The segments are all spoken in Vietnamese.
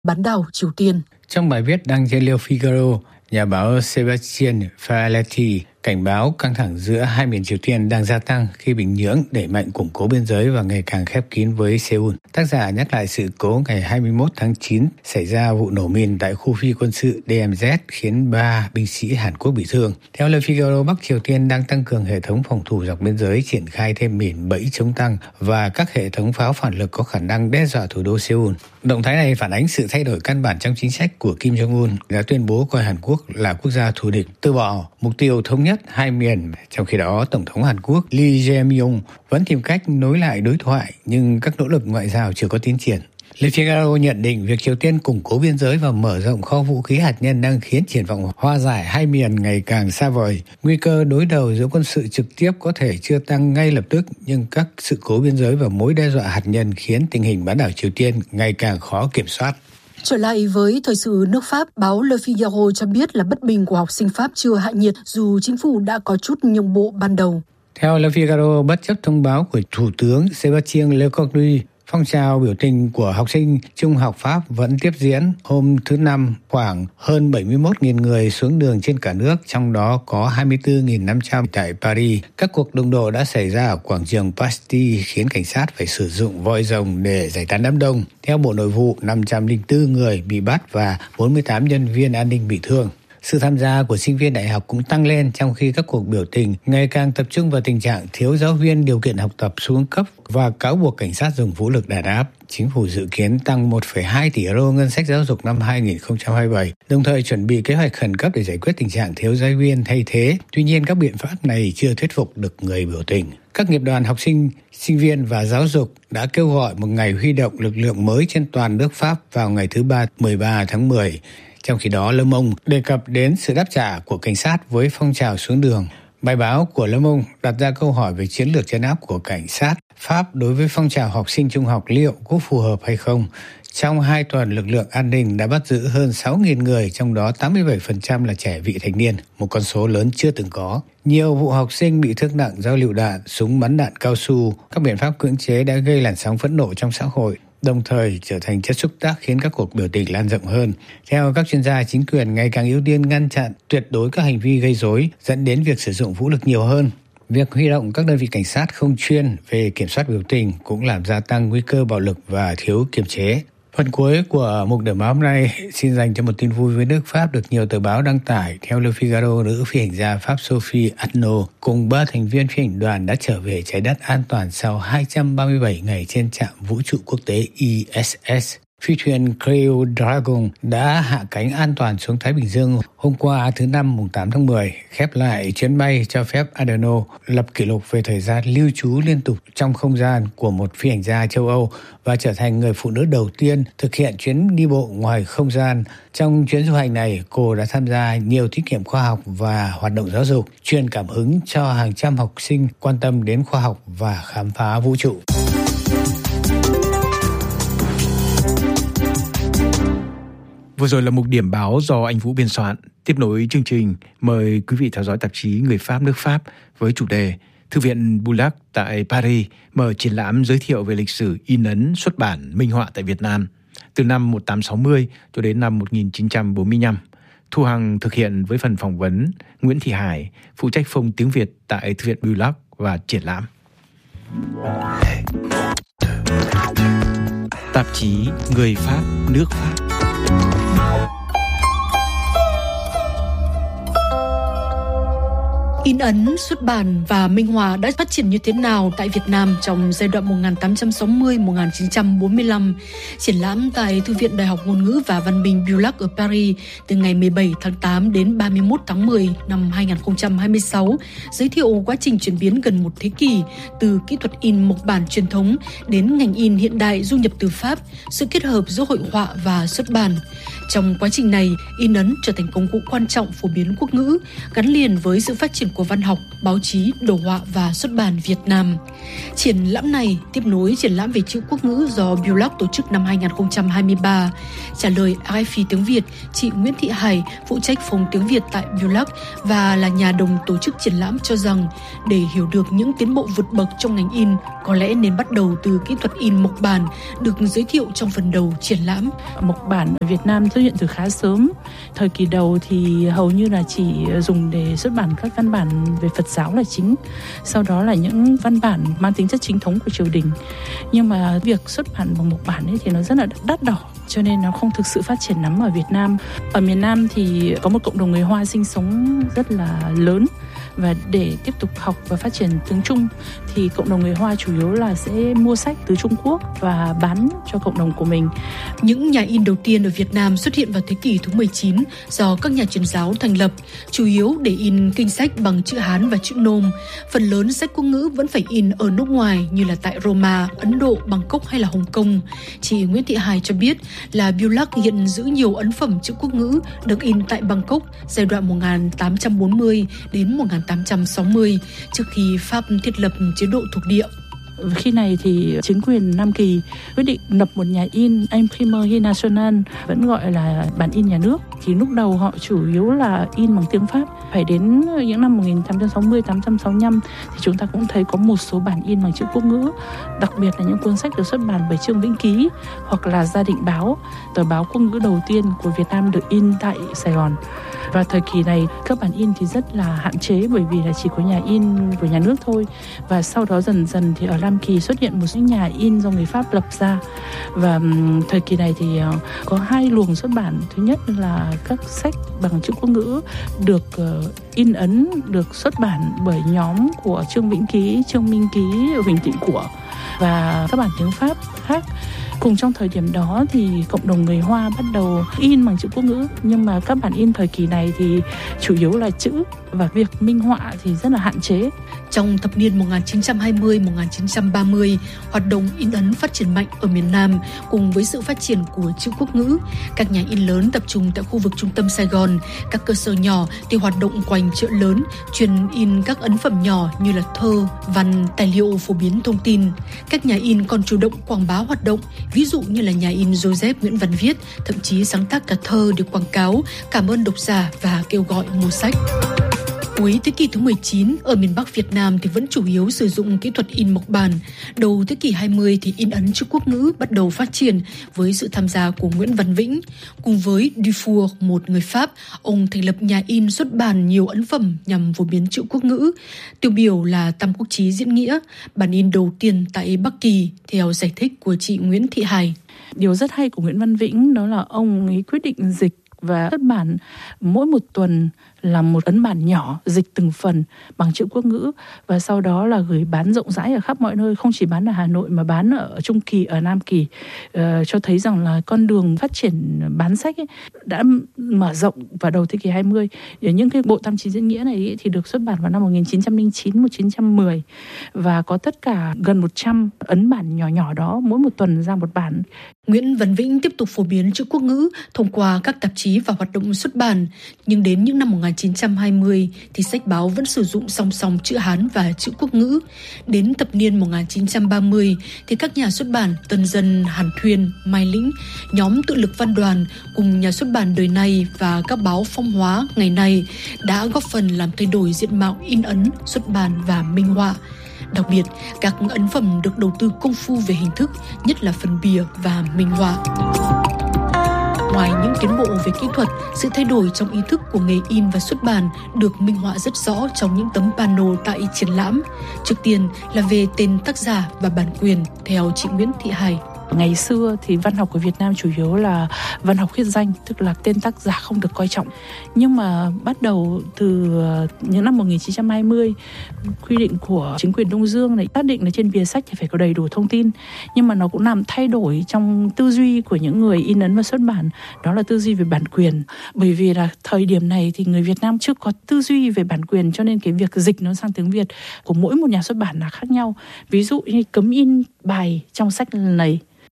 bán đảo Triều Tiên. Trong bài viết đăng trên Le Figaro, nhà báo Sébastien Faletti cảnh báo căng thẳng giữa hai miền Triều Tiên đang gia tăng khi Bình Nhưỡng đẩy mạnh củng cố biên giới và ngày càng khép kín với Seoul. Tác giả nhắc lại sự cố ngày 21 tháng 9 xảy ra vụ nổ mìn tại khu phi quân sự DMZ khiến 3 binh sĩ Hàn Quốc bị thương. Theo Le Figaro, Bắc Triều Tiên đang tăng cường hệ thống phòng thủ dọc biên giới, triển khai thêm mìn bẫy chống tăng và các hệ thống pháo phản lực có khả năng đe dọa thủ đô Seoul. Động thái này phản ánh sự thay đổi căn bản trong chính sách của Kim Jong-un đã tuyên bố coi Hàn Quốc là quốc gia thù địch, từ bỏ mục tiêu thống nhất hai miền. Trong khi đó, Tổng thống Hàn Quốc Lee Jae-myung vẫn tìm cách nối lại đối thoại, nhưng các nỗ lực ngoại giao chưa có tiến triển. Le Figaro nhận định việc Triều Tiên củng cố biên giới và mở rộng kho vũ khí hạt nhân đang khiến triển vọng hòa giải hai miền ngày càng xa vời. Nguy cơ đối đầu giữa quân sự trực tiếp có thể chưa tăng ngay lập tức, nhưng các sự cố biên giới và mối đe dọa hạt nhân khiến tình hình bán đảo Triều Tiên ngày càng khó kiểm soát. Trở lại với thời sự nước Pháp, báo Le Figaro cho biết là bất bình của học sinh Pháp chưa hạ nhiệt dù chính phủ đã có chút nhượng bộ ban đầu. Theo Le Figaro, bất chấp thông báo của Thủ tướng Sébastien Lecornu, phong trào biểu tình của học sinh trung học Pháp vẫn tiếp diễn. Hôm thứ Năm, khoảng hơn 71.000 người xuống đường trên cả nước, trong đó có 24.500 tại Paris. Các cuộc đụng độ đã xảy ra ở quảng trường Bastille khiến cảnh sát phải sử dụng voi rồng để giải tán đám đông. Theo Bộ Nội vụ, 504 người bị bắt và 48 nhân viên an ninh bị thương. Sự tham gia của sinh viên đại học cũng tăng lên trong khi các cuộc biểu tình ngày càng tập trung vào tình trạng thiếu giáo viên, điều kiện học tập xuống cấp và cáo buộc cảnh sát dùng vũ lực đàn áp. Chính phủ dự kiến tăng 1,2 tỷ euro ngân sách giáo dục năm 2027, đồng thời chuẩn bị kế hoạch khẩn cấp để giải quyết tình trạng thiếu giáo viên thay thế. Tuy nhiên, các biện pháp này chưa thuyết phục được người biểu tình. Các nghiệp đoàn học sinh, sinh viên và giáo dục đã kêu gọi một ngày huy động lực lượng mới trên toàn nước Pháp vào ngày thứ Ba, 13 tháng 10. Trong khi đó, Le Monde đề cập đến sự đáp trả của cảnh sát với phong trào xuống đường. Bài báo của Le Monde đặt ra câu hỏi về chiến lược trấn áp của cảnh sát Pháp đối với phong trào học sinh trung học liệu có phù hợp hay không. Trong 2 tuần, lực lượng an ninh đã bắt giữ hơn 6.000 người, trong đó 87% là trẻ vị thành niên, một con số lớn chưa từng có. Nhiều vụ học sinh bị thương nặng do lựu đạn, súng bắn đạn cao su. Các biện pháp cưỡng chế đã gây làn sóng phẫn nộ trong xã hội, đồng thời trở thành chất xúc tác khiến các cuộc biểu tình lan rộng hơn. Theo các chuyên gia, chính quyền ngày càng ưu tiên ngăn chặn tuyệt đối các hành vi gây rối, dẫn đến việc sử dụng vũ lực nhiều hơn. Việc huy động các đơn vị cảnh sát không chuyên về kiểm soát biểu tình cũng làm gia tăng nguy cơ bạo lực và thiếu kiềm chế. Phần cuối của mục điểm báo hôm nay xin dành cho một tin vui với nước Pháp được nhiều tờ báo đăng tải. Theo Le Figaro, nữ phi hành gia Pháp Sophie Arnaud cùng 3 thành viên phi hành đoàn đã trở về trái đất an toàn sau 237 ngày trên trạm vũ trụ quốc tế ISS. Phi thuyền Crew Dragon đã hạ cánh an toàn xuống Thái Bình Dương hôm qua thứ Năm mùng 8 tháng 10, khép lại chuyến bay cho phép Arnaud lập kỷ lục về thời gian lưu trú liên tục trong không gian của một phi hành gia châu Âu và trở thành người phụ nữ đầu tiên thực hiện chuyến đi bộ ngoài không gian. Trong chuyến du hành này, cô đã tham gia nhiều thí nghiệm khoa học và hoạt động giáo dục, truyền cảm hứng cho hàng trăm học sinh quan tâm đến khoa học và khám phá vũ trụ. Vừa rồi là mục điểm báo do anh Vũ biên soạn. Tiếp nối chương trình, mời quý vị theo dõi tạp chí Người Pháp nước Pháp với chủ đề Thư viện Boulac tại Paris mở triển lãm giới thiệu về lịch sử in ấn xuất bản minh họa tại Việt Nam từ năm 1860 cho đến năm 1945. Thu Hằng thực hiện với phần phỏng vấn Nguyễn Thị Hải, phụ trách phòng tiếng Việt tại Thư viện Boulac và triển lãm. Tạp chí Người Pháp nước Pháp. In ấn, xuất bản và minh họa đã phát triển như thế nào tại Việt Nam trong giai đoạn 1860-1945. Triển lãm tại Thư viện Đại học Ngôn ngữ và Văn minh Boulac ở Paris từ ngày 17 tháng 8 đến 31 tháng 10 năm 2026 giới thiệu quá trình chuyển biến gần một thế kỷ từ kỹ thuật in mộc bản truyền thống đến ngành in hiện đại du nhập từ Pháp, sự kết hợp giữa hội họa và xuất bản. Trong quá trình này, in ấn trở thành công cụ quan trọng phổ biến quốc ngữ, gắn liền với sự phát triển của văn học, báo chí, đồ họa và xuất bản Việt Nam. Triển lãm này tiếp nối triển lãm về chữ quốc ngữ do BULAC tổ chức năm 2023. Trả lời RFI tiếng Việt, chị Nguyễn Thị Hải, phụ trách phòng tiếng Việt tại BULAC và là nhà đồng tổ chức triển lãm cho rằng để hiểu được những tiến bộ vượt bậc trong ngành in, có lẽ nên bắt đầu từ kỹ thuật in mộc bản được giới thiệu trong phần đầu triển lãm. Mộc bản ở Việt Nam xuất hiện từ khá sớm. Thời kỳ đầu thì hầu như là chỉ dùng để xuất bản các văn bản về Phật giáo là chính. Sau đó là những văn bản mang tính chất chính thống của triều đình. Nhưng mà việc xuất bản bằng mộc bản ấy thì nó rất là đắt đỏ, cho nên nó không thực sự phát triển lắm ở Việt Nam. Ở miền Nam thì có một cộng đồng người Hoa sinh sống rất là lớn. Và để tiếp tục học và phát triển tiếng Trung thì cộng đồng người Hoa chủ yếu là sẽ mua sách từ Trung Quốc và bán cho cộng đồng của mình. Những nhà in đầu tiên ở Việt Nam xuất hiện vào thế kỷ thứ 19 do các nhà truyền giáo thành lập, chủ yếu để in kinh sách bằng chữ Hán và chữ Nôm. Phần lớn sách quốc ngữ vẫn phải in ở nước ngoài như là tại Roma, Ấn Độ, Bangkok hay là Hồng Kông. Chị Nguyễn Thị Hải cho biết là BULAC hiện giữ nhiều ấn phẩm chữ quốc ngữ được in tại Bangkok giai đoạn 1840 đến 1860 trước khi Pháp thiết lập chế độ thuộc địa. Khi này thì chính quyền Nam Kỳ quyết định lập một nhà in Imprimerie Nationale, vẫn gọi là bản in nhà nước. Thì lúc đầu họ chủ yếu là in bằng tiếng Pháp. Phải đến những năm 1860-1865 thì chúng ta cũng thấy có một số bản in bằng chữ quốc ngữ, đặc biệt là những cuốn sách được xuất bản bởi Trương Vĩnh Ký hoặc là Gia Định Báo, tờ báo quốc ngữ đầu tiên của Việt Nam được in tại Sài Gòn. Và thời kỳ này các bản in thì rất là hạn chế bởi vì là chỉ có nhà in của nhà nước thôi. Và sau đó dần dần thì ở Nam Kỳ xuất hiện một số nhà in do người Pháp lập ra. Và thời kỳ này thì có hai luồng xuất bản. Thứ nhất là các sách bằng chữ quốc ngữ được in ấn, được xuất bản bởi nhóm của Trương Vĩnh Ký, Trương Minh Ký, Huỳnh Tịnh Của và các bản tiếng Pháp khác. Cùng trong thời điểm đó thì cộng đồng người Hoa bắt đầu in bằng chữ quốc ngữ, nhưng mà các bản in thời kỳ này thì chủ yếu là chữ và việc minh họa thì rất là hạn chế. Trong thập niên 1920-1930, hoạt động in ấn phát triển mạnh ở miền Nam cùng với sự phát triển của chữ quốc ngữ. Các nhà in lớn tập trung tại khu vực trung tâm Sài Gòn, các cơ sở nhỏ thì hoạt động quanh chợ lớn, chuyên in các ấn phẩm nhỏ như là thơ, văn, tài liệu phổ biến thông tin. Các nhà in còn chủ động quảng bá hoạt động, ví dụ như là nhà in Joseph Nguyễn Văn Viết, thậm chí sáng tác cả thơ để quảng cáo, cảm ơn độc giả và kêu gọi mua sách. Cuối thế kỷ thứ 19, ở miền Bắc Việt Nam thì vẫn chủ yếu sử dụng kỹ thuật in mộc bản. Đầu thế kỷ 20 thì in ấn chữ quốc ngữ bắt đầu phát triển với sự tham gia của Nguyễn Văn Vĩnh. Cùng với Dufour, một người Pháp, ông thành lập nhà in xuất bản nhiều ấn phẩm nhằm phổ biến chữ quốc ngữ. Tiêu biểu là Tam Quốc Chí Diễn Nghĩa, bản in đầu tiên tại Bắc Kỳ, theo giải thích của chị Nguyễn Thị Hải. Điều rất hay của Nguyễn Văn Vĩnh đó là ông ấy quyết định dịch và xuất bản mỗi một tuần là một ấn bản nhỏ, dịch từng phần bằng chữ quốc ngữ và sau đó là gửi bán rộng rãi ở khắp mọi nơi, không chỉ bán ở Hà Nội mà bán ở Trung Kỳ, ở Nam Kỳ, cho thấy rằng là con đường phát triển bán sách ấy đã mở rộng vào đầu thế kỷ 20. Những cái bộ Tam Chí Diễn Nghĩa này ấy thì được xuất bản vào năm 1909-1910 và có tất cả gần 100 ấn bản nhỏ nhỏ đó, mỗi một tuần ra một bản. Nguyễn Văn Vĩnh tiếp tục phổ biến chữ quốc ngữ thông qua các tạp chí và hoạt động xuất bản, nhưng đến những năm 1920 thì sách báo vẫn sử dụng song song chữ Hán và chữ quốc ngữ. Đến thập niên 1930 thì các nhà xuất bản Tân Dân, Hàn Thuyên, Mai Lĩnh, nhóm Tự lực Văn Đoàn cùng nhà xuất bản Đời Này và các báo Phong Hóa ngày nay đã góp phần làm thay đổi diện mạo in ấn, xuất bản và minh họa. Đặc biệt, các ấn phẩm được đầu tư công phu về hình thức, nhất là phần bìa và minh họa. Ngoài những tiến bộ về kỹ thuật, sự thay đổi trong ý thức của nghề in và xuất bản được minh họa rất rõ trong những tấm pano tại triển lãm. Trước tiên là về tên tác giả và bản quyền, theo chị Nguyễn Thị Hải. Ngày xưa thì văn học của Việt Nam chủ yếu là văn học khuyết danh, tức là tên tác giả không được coi trọng. Nhưng mà bắt đầu từ những năm 1920, quy định của chính quyền Đông Dương này xác định là trên bìa sách thì phải có đầy đủ thông tin. Nhưng mà nó cũng làm thay đổi trong tư duy của những người in ấn và xuất bản, đó là tư duy về bản quyền. Bởi vì là thời điểm này thì người Việt Nam chưa có tư duy về bản quyền, cho nên cái việc dịch nó sang tiếng Việt của mỗi một nhà xuất bản là khác nhau. Ví dụ như cấm in bài trong sách này,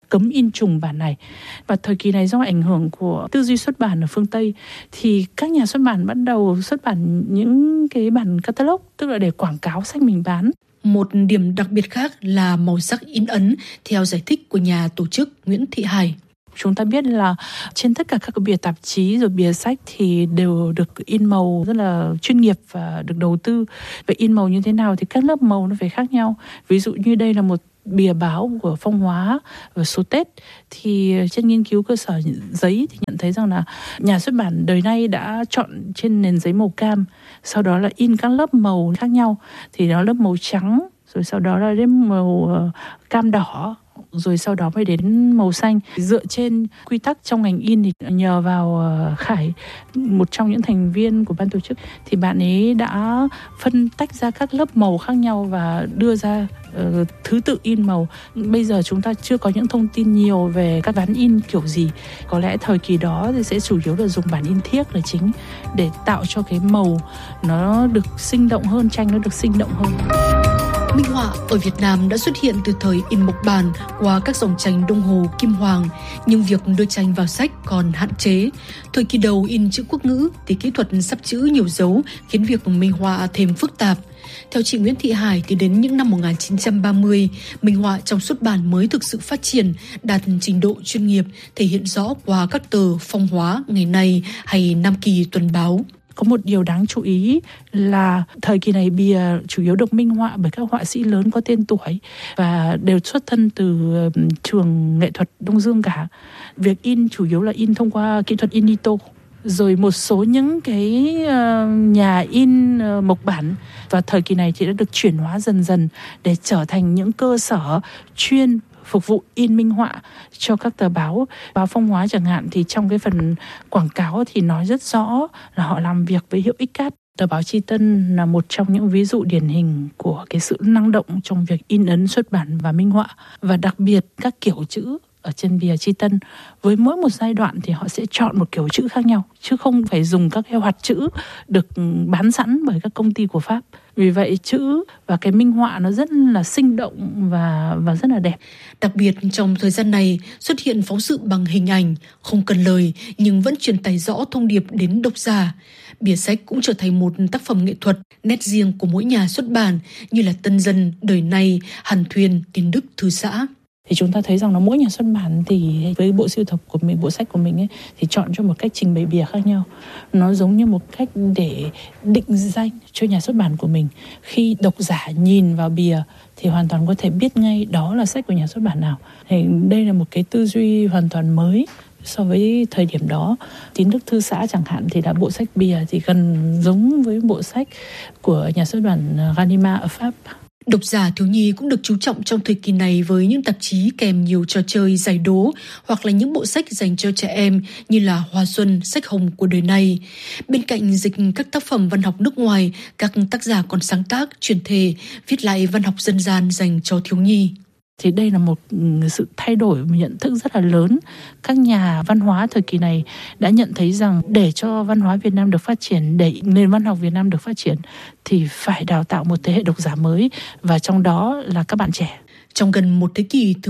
cấm in trùng bản này. Và thời kỳ này do ảnh hưởng của tư duy xuất bản ở phương Tây thì các nhà xuất bản bắt đầu xuất bản những cái bản catalog, tức là để quảng cáo sách mình bán. Một điểm đặc biệt khác là màu sắc in ấn theo giải thích của nhà tổ chức Nguyễn Thị Hải. Chúng ta biết là trên tất cả các bìa tạp chí rồi bìa sách thì đều được in màu rất là chuyên nghiệp và được đầu tư. Vậy in màu như thế nào thì các lớp màu nó phải khác nhau. Ví dụ như đây là một bìa báo của Phong Hóa và số Tết, thì trên nghiên cứu cơ sở giấy thì nhận thấy rằng là nhà xuất bản đời nay đã chọn trên nền giấy màu cam, sau đó là in các lớp màu khác nhau, thì đó lớp màu trắng, rồi sau đó là đến màu cam đỏ, rồi sau đó mới đến màu xanh. Dựa trên quy tắc trong ngành in thì nhờ vào Khải, một trong những thành viên của ban tổ chức, thì bạn ấy đã phân tách ra các lớp màu khác nhau và đưa ra thứ tự in màu. Bây giờ chúng ta chưa có những thông tin nhiều về các ván in kiểu gì. Có lẽ thời kỳ đó thì sẽ chủ yếu là dùng bản in thiếc là chính, để tạo cho cái màu nó được sinh động hơn, tranh nó được sinh động hơn. Minh họa ở Việt Nam đã xuất hiện từ thời in mộc bản qua các dòng tranh Đông Hồ, Kim Hoàng, nhưng việc đưa tranh vào sách còn hạn chế. Thời kỳ đầu in chữ quốc ngữ thì kỹ thuật sắp chữ nhiều dấu khiến việc minh họa thêm phức tạp. Theo chị Nguyễn Thị Hải thì đến những năm 1930, minh họa trong xuất bản mới thực sự phát triển, đạt trình độ chuyên nghiệp, thể hiện rõ qua các tờ Phong Hóa, Ngày Nay hay Nam Kỳ Tuần Báo. Có một điều đáng chú ý là thời kỳ này bìa chủ yếu được minh họa bởi các họa sĩ lớn có tên tuổi và đều xuất thân từ trường nghệ thuật Đông Dương cả. Việc in chủ yếu là in thông qua kỹ thuật in nito. Rồi một số những cái nhà in mộc bản và thời kỳ này thì đã được chuyển hóa dần dần để trở thành những cơ sở chuyên phục vụ in minh họa cho các tờ báo. Báo Phong Hóa chẳng hạn thì trong cái phần quảng cáo thì nói rất rõ là họ làm việc với hiệu X-Card. Tờ báo Chi Tân là một trong những ví dụ điển hình của cái sự năng động trong việc in ấn, xuất bản và minh họa. Và đặc biệt các kiểu chữ ở trên bìa Chi Tân, với mỗi một giai đoạn thì họ sẽ chọn một kiểu chữ khác nhau, chứ không phải dùng các cái hoạt chữ được bán sẵn bởi các công ty của Pháp. Vì vậy chữ và cái minh họa nó rất là sinh động và rất là đẹp. Đặc biệt trong thời gian này xuất hiện phóng sự bằng hình ảnh, không cần lời nhưng vẫn truyền tải rõ thông điệp đến độc giả. Bìa sách cũng trở thành một tác phẩm nghệ thuật, nét riêng của mỗi nhà xuất bản như là Tân Dân, Đời Nay, Hàn Thuyền, Tiền Đức, Thư Xã. Thì chúng ta thấy rằng là mỗi nhà xuất bản thì với bộ sưu tập của mình, bộ sách của mình ấy, thì chọn cho một cách trình bày bìa khác nhau. Nó giống như một cách để định danh cho nhà xuất bản của mình. Khi độc giả nhìn vào bìa thì hoàn toàn có thể biết ngay đó là sách của nhà xuất bản nào. Thì đây là một cái tư duy hoàn toàn mới so với thời điểm đó. Tín Đức Thư Xã chẳng hạn thì là bộ sách bìa thì gần giống với bộ sách của nhà xuất bản Gallimard ở Pháp. Độc giả thiếu nhi cũng được chú trọng trong thời kỳ này với những tạp chí kèm nhiều trò chơi giải đố hoặc là những bộ sách dành cho trẻ em như là Hoa Xuân, Sách Hồng của Đời Nay. Bên cạnh dịch các tác phẩm văn học nước ngoài, các tác giả còn sáng tác, chuyển thể, viết lại văn học dân gian dành cho thiếu nhi. Thì đây là một sự thay đổi nhận thức rất là lớn. Các nhà văn hóa thời kỳ này đã nhận thấy rằng để cho văn hóa Việt Nam được phát triển, để nền văn học Việt Nam được phát triển thì phải đào tạo một thế hệ độc giả mới, và trong đó là các bạn trẻ. Trong gần một thế kỷ, từ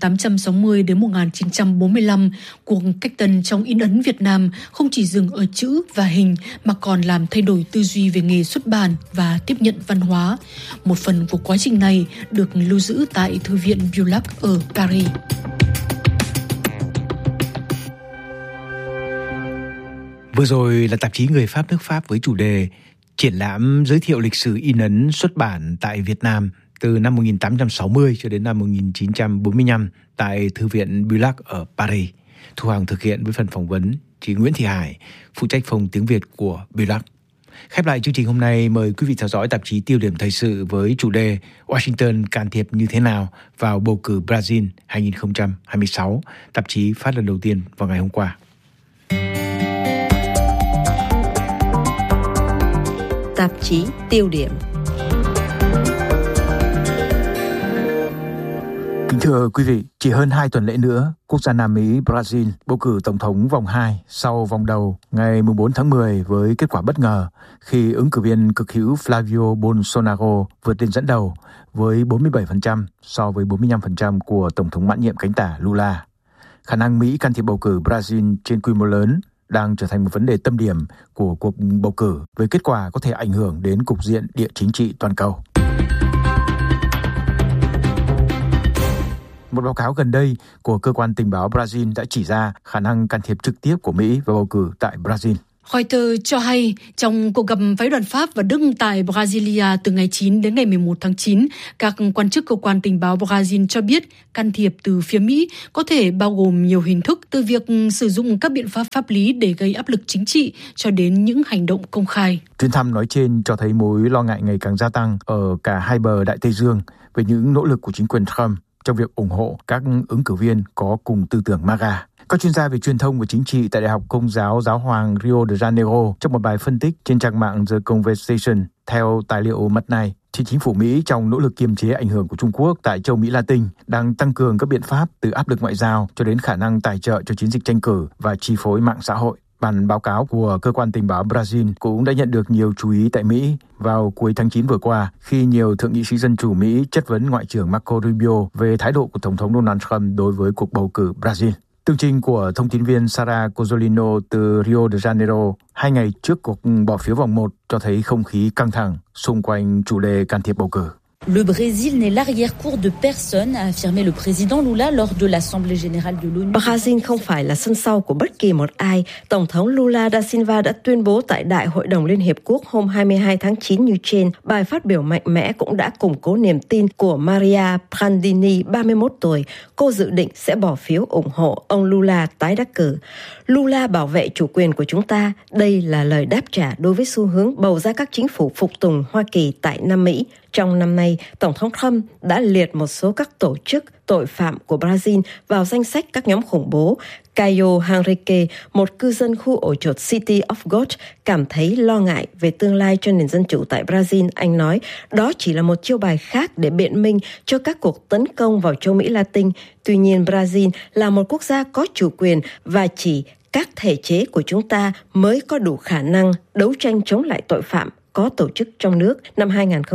1860 đến 1945, cuộc cách tân trong in ấn Việt Nam không chỉ dừng ở chữ và hình mà còn làm thay đổi tư duy về nghề xuất bản và tiếp nhận văn hóa. Một phần của quá trình này được lưu giữ tại Thư viện Biulac ở Paris. Vừa rồi là tạp chí Người Pháp nước Pháp với chủ đề triển lãm giới thiệu lịch sử in ấn xuất bản tại Việt Nam từ năm 1860 cho đến năm 1945 tại Thư viện Biulac ở Paris. Thu Hoàng thực hiện với phần phỏng vấn chị Nguyễn Thị Hải, phụ trách phòng tiếng Việt của Biulac. Khép lại chương trình hôm nay, mời quý vị theo dõi tạp chí Tiêu điểm thời sự với chủ đề Washington can thiệp như thế nào vào bầu cử Brazil 2026. Tạp chí phát lần đầu tiên vào ngày hôm qua. Tạp chí Tiêu điểm. Kính thưa quý vị, chỉ hơn 2 tuần lễ nữa, quốc gia Nam Mỹ Brazil bầu cử tổng thống vòng 2 sau vòng đầu ngày 4 tháng 10 với kết quả bất ngờ khi ứng cử viên cực hữu Flavio Bolsonaro vượt lên dẫn đầu với 47% so với 45% của tổng thống mãn nhiệm cánh tả Lula. Khả năng Mỹ can thiệp bầu cử Brazil trên quy mô lớn đang trở thành một vấn đề tâm điểm của cuộc bầu cử với kết quả có thể ảnh hưởng đến cục diện địa chính trị toàn cầu. Một báo cáo gần đây của cơ quan tình báo Brazil đã chỉ ra khả năng can thiệp trực tiếp của Mỹ vào bầu cử tại Brazil. Reuters cho hay trong cuộc gặp phái đoàn Pháp và Đức tại Brasilia từ ngày 9 đến ngày 11 tháng 9, các quan chức cơ quan tình báo Brazil cho biết can thiệp từ phía Mỹ có thể bao gồm nhiều hình thức, từ việc sử dụng các biện pháp pháp lý để gây áp lực chính trị cho đến những hành động công khai. Chuyến thăm nói trên cho thấy mối lo ngại ngày càng gia tăng ở cả hai bờ Đại Tây Dương về những nỗ lực của chính quyền Trump trong việc ủng hộ các ứng cử viên có cùng tư tưởng MAGA. Các chuyên gia về truyền thông và chính trị tại Đại học Công giáo Giáo hoàng Rio de Janeiro trong một bài phân tích trên trang mạng The Conversation theo tài liệu mật này, thì chính phủ Mỹ trong nỗ lực kiềm chế ảnh hưởng của Trung Quốc tại châu Mỹ Latin đang tăng cường các biện pháp từ áp lực ngoại giao cho đến khả năng tài trợ cho chiến dịch tranh cử và chi phối mạng xã hội. Bản báo cáo của cơ quan tình báo Brazil cũng đã nhận được nhiều chú ý tại Mỹ vào cuối tháng 9 vừa qua khi nhiều thượng nghị sĩ Dân chủ Mỹ chất vấn Ngoại trưởng Marco Rubio về thái độ của Tổng thống Donald Trump đối với cuộc bầu cử Brazil. Tường trình của thông tin viên Sara Cozzolino từ Rio de Janeiro 2 ngày trước cuộc bỏ phiếu vòng 1 cho thấy không khí căng thẳng xung quanh chủ đề can thiệp bầu cử. Le Brésil n'est l'arrière-cour de personne, a affirmé le président Lula lors de l'Assemblée générale de l'ONU. Brazil không phải là sân sau của bất kỳ một ai. Tổng thống Lula da Silva đã tuyên bố tại Đại hội đồng Liên Hiệp Quốc hôm 22 tháng 9 như trên. Bài phát biểu mạnh mẽ cũng đã củng cố niềm tin của Maria Prandini, 31 tuổi. Cô dự định sẽ bỏ phiếu ủng hộ ông Lula tái đắc cử. Lula bảo vệ chủ quyền của chúng ta. Đây là lời đáp trả đối với xu hướng bầu ra các chính phủ phục tùng Hoa Kỳ tại Nam Mỹ. Trong năm nay, Tổng thống Trump đã liệt một số các tổ chức tội phạm của Brazil vào danh sách các nhóm khủng bố. Caio Henrique, một cư dân khu ổ chuột City of God, cảm thấy lo ngại về tương lai cho nền dân chủ tại Brazil. Anh nói đó chỉ là một chiêu bài khác để biện minh cho các cuộc tấn công vào châu Mỹ Latin. Tuy nhiên, Brazil là một quốc gia có chủ quyền và chỉ các thể chế của chúng ta mới có đủ khả năng đấu tranh chống lại tội phạm có tổ chức trong nước. Năm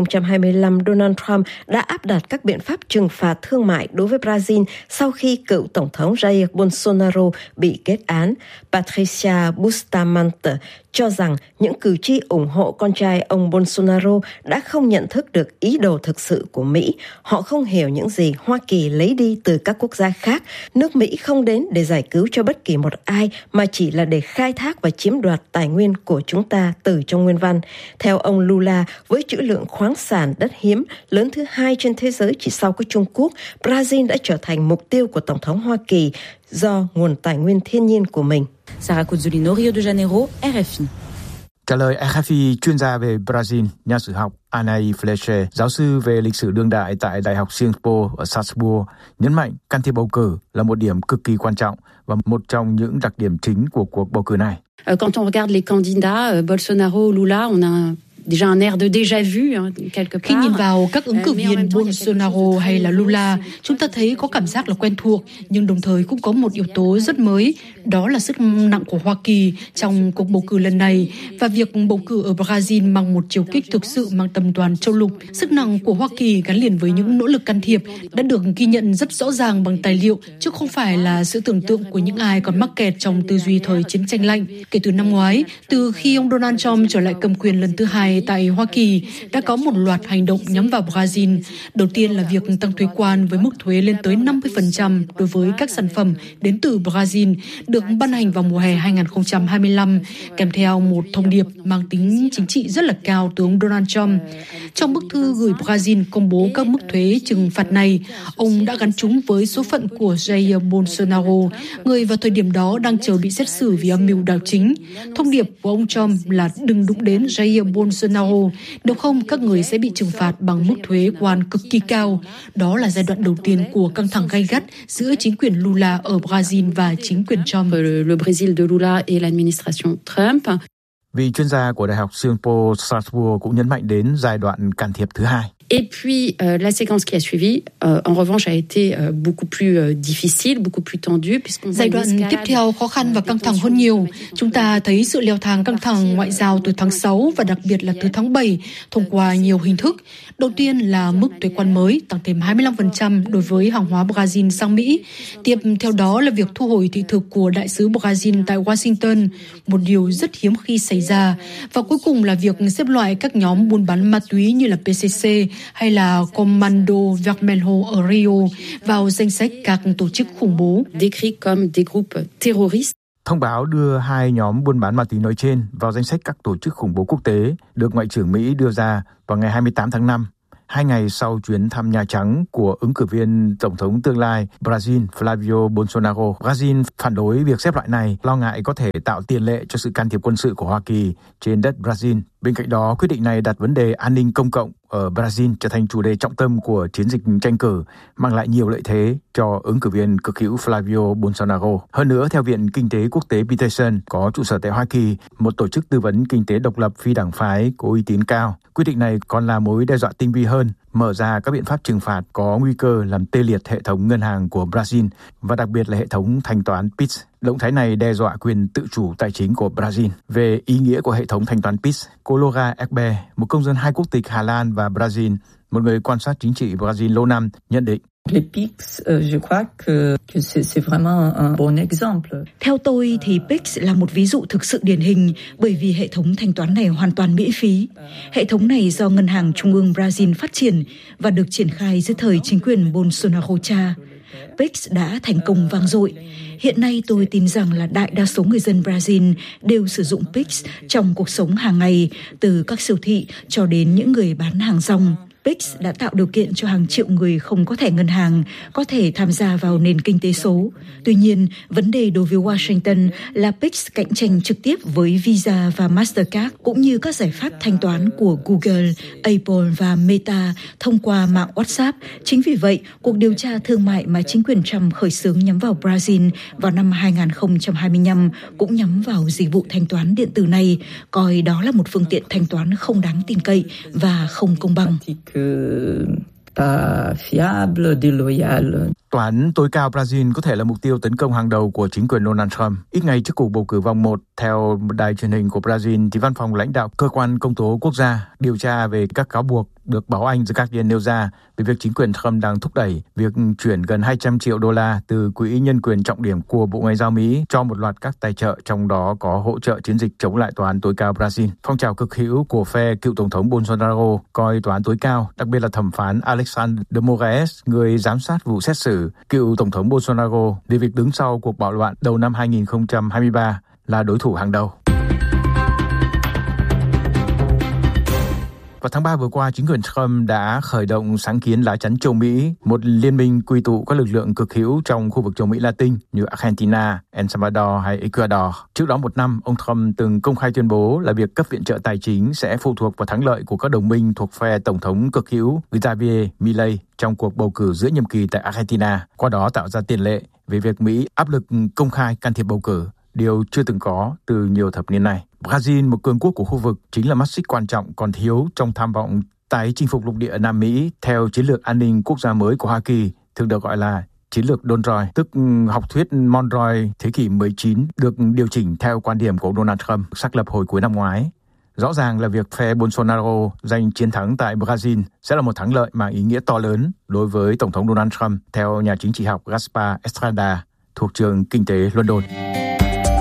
2025, Donald Trump đã áp đặt các biện pháp trừng phạt thương mại đối với Brazil sau khi cựu Tổng thống Jair Bolsonaro bị kết án. Patricia Bustamante cho rằng những cử tri ủng hộ con trai ông Bolsonaro đã không nhận thức được ý đồ thực sự của Mỹ. Họ không hiểu những gì Hoa Kỳ lấy đi từ các quốc gia khác. Nước Mỹ không đến để giải cứu cho bất kỳ một ai, mà chỉ là để khai thác và chiếm đoạt tài nguyên của chúng ta từ trong nguyên văn. Theo ông Lula, với trữ lượng khoáng sản đất hiếm lớn thứ 2 trên thế giới chỉ sau có Trung Quốc, Brazil đã trở thành mục tiêu của Tổng thống Hoa Kỳ do nguồn tài nguyên thiên nhiên của mình. Sara Cozzolino, Rio de Janeiro, RFI. Trả lời RFI, chuyên gia về Brazil, nhà sử học Anai Fleche, giáo sư về lịch sử đương đại tại Đại học Singapore ở Salzburg, nhấn mạnh can thiệp bầu cử là một điểm cực kỳ quan trọng và một trong những đặc điểm chính của cuộc bầu cử này. Quand on regarde les candidats Bolsonaro, Lula, on a déjà un air de déjà vu quelque part. Khi nhìn vào các ứng cử viên Bolsonaro hay là Lula, chúng ta thấy có cảm giác là quen thuộc, nhưng đồng thời cũng có một yếu tố rất mới, đó là sức nặng của Hoa Kỳ trong cuộc bầu cử lần này, và việc bầu cử ở Brazil mang một chiều kích thực sự mang tầm toàn châu lục. Sức nặng của Hoa Kỳ gắn liền với những nỗ lực can thiệp đã được ghi nhận rất rõ ràng bằng tài liệu, chứ không phải là sự tưởng tượng của những ai còn mắc kẹt trong tư duy thời chiến tranh lạnh. Kể từ năm ngoái, từ khi ông Donald Trump trở lại cầm quyền lần thứ 2 tại Hoa Kỳ, đã có một loạt hành động nhắm vào Brazil. Đầu tiên là việc tăng thuế quan với mức thuế lên tới 50% đối với các sản phẩm đến từ Brazil, được ban hành vào mùa hè 2025, kèm theo một thông điệp mang tính chính trị rất là cao từ ông Donald Trump. Trong bức thư gửi Brazil công bố các mức thuế trừng phạt này, ông đã gắn chúng với số phận của Jair Bolsonaro, người vào thời điểm đó đang chờ bị xét xử vì âm mưu đảo chính. Thông điệp của ông Trump là đừng đụng đến Jair Bolsonaro, nếu không các người sẽ bị trừng phạt bằng mức thuế quan cực kỳ cao. Đó là giai đoạn đầu tiên của căng thẳng gay gắt giữa chính quyền Lula ở Brazil và chính quyền Trump. Le Brésil de Lula et l'administration Trump. Vị chuyên gia của Đại học Singapore Salzburg cũng nhấn mạnh đến giai đoạn can thiệp thứ 2. Et puis la séquence qui a suivi, en revanche, a été beaucoup plus difficile, beaucoup plus tendue, puisqu'on giai đoạn tiếp theo khó khăn và căng thẳng hơn nhiều. Chúng ta thấy sự leo thang căng thẳng ngoại giao từ tháng 6 và đặc biệt là từ tháng 7 thông qua nhiều hình thức. Đầu tiên là mức thuế quan mới tăng thêm 25% đối với hàng hóa Brazil sang Mỹ. Tiếp theo đó là việc thu hồi thị thực của đại sứ Brazil tại Washington, một điều rất hiếm khi xảy ra. Và cuối cùng là việc xếp loại các nhóm buôn bán ma túy như là PCC hay là Comando Vermelho ở Rio vào danh sách các tổ chức khủng bố. Décrits comme des groupes terroristes. Thông báo đưa hai nhóm buôn bán ma túy nói trên vào danh sách các tổ chức khủng bố quốc tế được Ngoại trưởng Mỹ đưa ra vào ngày 28 tháng 5, 2 ngày sau chuyến thăm Nhà Trắng của ứng cử viên Tổng thống tương lai Brazil Flavio Bolsonaro. Brazil phản đối việc xếp loại này, lo ngại có thể tạo tiền lệ cho sự can thiệp quân sự của Hoa Kỳ trên đất Brazil. Bên cạnh đó, quyết định này đặt vấn đề an ninh công cộng ở Brazil trở thành chủ đề trọng tâm của chiến dịch tranh cử, mang lại nhiều lợi thế cho ứng cử viên cực hữu Flavio Bolsonaro. Hơn nữa, theo Viện Kinh tế Quốc tế Peterson có trụ sở tại Hoa Kỳ, một tổ chức tư vấn kinh tế độc lập phi đảng phái có uy tín cao, quyết định này còn là mối đe dọa tinh vi hơn, mở ra các biện pháp trừng phạt có nguy cơ làm tê liệt hệ thống ngân hàng của Brazil và đặc biệt là hệ thống thanh toán PIX. Động thái này đe dọa quyền tự chủ tài chính của Brazil. Về ý nghĩa của hệ thống thanh toán PIX, cô Laura Egber, một công dân hai quốc tịch Hà Lan và Brazil, một người quan sát chính trị Brazil lâu năm, nhận định. Theo tôi thì PIX là một ví dụ thực sự điển hình bởi vì hệ thống thanh toán này hoàn toàn miễn phí. Hệ thống này do Ngân hàng Trung ương Brazil phát triển và được triển khai dưới thời chính quyền Bolsonaro cha. PIX đã thành công vang dội. Hiện nay tôi tin rằng là đại đa số người dân Brazil đều sử dụng PIX trong cuộc sống hàng ngày, từ các siêu thị cho đến những người bán hàng rong. PIX đã tạo điều kiện cho hàng triệu người không có thẻ ngân hàng có thể tham gia vào nền kinh tế số. Tuy nhiên, vấn đề đối với Washington là PIX cạnh tranh trực tiếp với Visa và Mastercard cũng như các giải pháp thanh toán của Google, Apple và Meta thông qua mạng WhatsApp. Chính vì vậy, cuộc điều tra thương mại mà chính quyền Trump khởi xướng nhắm vào Brazil vào năm 2025 cũng nhắm vào dịch vụ thanh toán điện tử này, coi đó là một phương tiện thanh toán không đáng tin cậy và không công bằng. Tòa án tối cao Brazil có thể là mục tiêu tấn công hàng đầu của chính quyền Donald Trump. Ít ngày trước cuộc bầu cử vòng 1, theo đài truyền hình của Brazil, thì văn phòng lãnh đạo cơ quan công tố quốc gia điều tra về các cáo buộc được báo Anh The Guardian nêu ra về việc chính quyền Trump đang thúc đẩy việc chuyển gần 200 triệu đô la từ quỹ nhân quyền trọng điểm của Bộ Ngoại giao Mỹ cho một loạt các tài trợ, trong đó có hỗ trợ chiến dịch chống lại tòa án tối cao Brazil. Phong trào cực hữu của phe cựu tổng thống Bolsonaro coi tòa án tối cao, đặc biệt là thẩm phán Alexandre de Moraes, người giám sát vụ xét xử cựu tổng thống Bolsonaro về việc đứng sau cuộc bạo loạn đầu năm 2023 là đối thủ hàng đầu. Vào tháng 3 vừa qua, chính quyền Trump đã khởi động sáng kiến lá chắn châu Mỹ, một liên minh quy tụ các lực lượng cực hữu trong khu vực châu Mỹ Latin như Argentina, El Salvador hay Ecuador. Trước đó một năm, ông Trump từng công khai tuyên bố là việc cấp viện trợ tài chính sẽ phụ thuộc vào thắng lợi của các đồng minh thuộc phe tổng thống cực hữu Javier Milei trong cuộc bầu cử giữa nhiệm kỳ tại Argentina, qua đó tạo ra tiền lệ về việc Mỹ áp lực công khai can thiệp bầu cử, điều chưa từng có từ nhiều thập niên nay. Brazil, một cường quốc của khu vực, chính là mắt xích quan trọng còn thiếu trong tham vọng tái chinh phục lục địa Nam Mỹ theo chiến lược an ninh quốc gia mới của Hoa Kỳ, thường được gọi là chiến lược Monroe, tức học thuyết Monroe thế kỷ 19, được điều chỉnh theo quan điểm của Donald Trump, xác lập hồi cuối năm ngoái. Rõ ràng là việc phe Bolsonaro giành chiến thắng tại Brazil sẽ là một thắng lợi mang ý nghĩa to lớn đối với Tổng thống Donald Trump, theo nhà chính trị học Gaspar Estrada thuộc trường Kinh tế London.